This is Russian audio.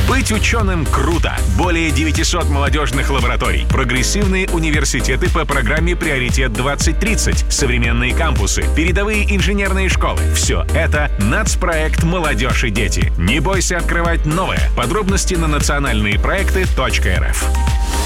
Быть ученым круто. Более 900 молодежных лабораторий. Прогрессивные университеты по программе «Приоритет 2030». Современные кампусы. Передовые инженерные школы. Все это нацпроект «Молодежь и дети». Не бойся открывать новое. Подробности на национальные проекты.рф.